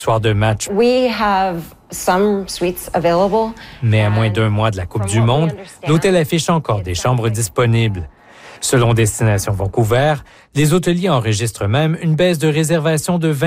soir de match. Mais à moins d'un mois de la Coupe du Monde, l'hôtel affiche encore des chambres disponibles. Selon Destination Vancouver, les hôteliers enregistrent même une baisse de réservation de 20